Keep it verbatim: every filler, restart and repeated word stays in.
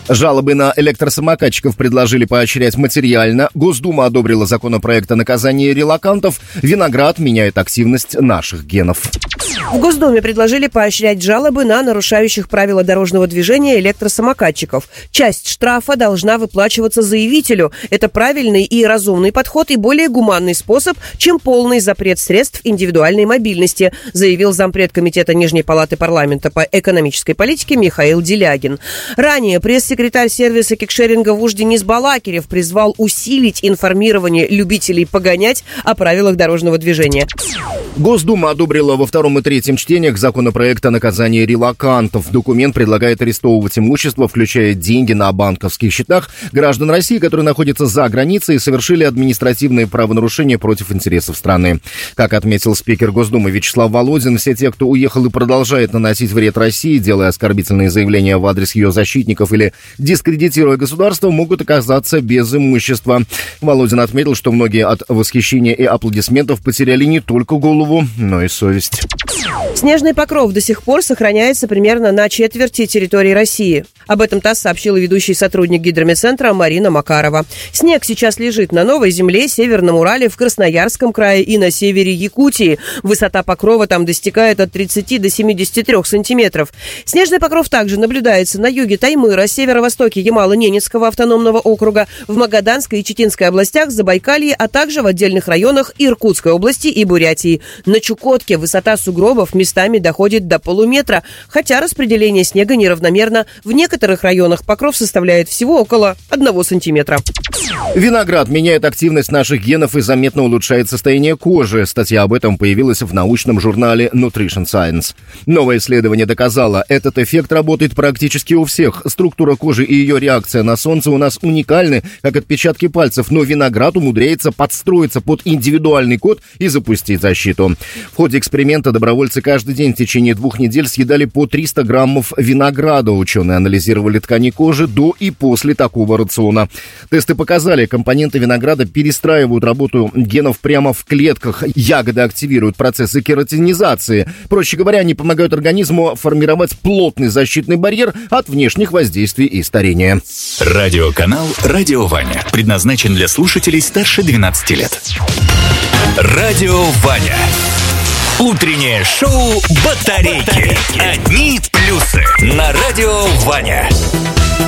Жалобы на электросамокатчиков предложили поощрять материально. Госдума одобрила законопроект о наказании релокантов. Виноград меняет активность наших генов. В Госдуме предложили поощрять жалобы на нарушающих правила дорожного движения электросамокатчиков. Часть штрафа должна выплачиваться заявителю. Это правильный и разумный подход и более гуманный способ, чем полный запрет средств индивидуальной мобильности, заявил зампред комитета Нижней палаты парламента по экономической политике Михаил Делягин. Ранее пресс-секретарь сервиса кикшеринга ВУЖ Денис Балакирев призвал усилить информирование любителей погонять о правилах дорожного движения. Госдума одобрила во втором и третьем чтениях законопроект о наказании релокантов. Документ предлагает арестовывать имущество, включая деньги на банковских счетах граждан России, которые находятся за границей и совершили административные правонарушения против интересов страны. Как отметил спикер Госдумы Вячеслав Володин, все те, кто уехал и продолжает наносить вред России, делая оскорбительные заявления в адрес ее защитников или дискредитируя государство, могут оказаться без имущества. Володин отметил, что многие от восхищения и аплодисментов потеряли не только голову, но и совесть. Снежный покров до сих пор сохраняется примерно на четверти территории России. Об этом ТАСС сообщила ведущий сотрудник гидрометцентра Марина Макарова. Снег сейчас лежит на Новой Земле, Северном Урале, в Красноярском крае и на севере Якутии. Высота покрова там достигает от тридцати до семидесяти трёх сантиметров. Снежный покров также наблюдается на юге Таймыра, северо-востоке Ямало-Ненецкого автономного округа, в Магаданской и Читинской областях, Забайкалье, а также в отдельных районах Иркутской области и Бурятии. На Чукотке высота сугробов местами доходит до полуметра, хотя распределение снега неравномерно. В некоторых районах покров составляет всего около одного сантиметра. Виноград меняет активность наших генов и заметно улучшает состояние кожи. Статья об этом появилась в научном журнале Nutrition Science. Новое исследование доказало, этот эффект работает практически у всех. Структура кожи и ее реакция на солнце у нас уникальны, как отпечатки пальцев, но виноград умудряется подстроиться под индивидуальный код и запустить защиту. В ходе эксперимента добровольцы каждый день в течение двух недель съедали по триста граммов винограда. Ученые анализировали ткани кожи до и после такого рациона. Тесты показали, компоненты винограда перестраивают работу генов прямо в клетках. Ягоды активируют процессы кератинизации. Проще говоря, они помогают организму формировать плотный защитный барьер от внешних воздействий и старения. Радиоканал «Радио Ваня» предназначен для слушателей старше двенадцати лет. Радио Ваня. Утреннее шоу «Батарейки». Одни плюсы на Радио Ваня.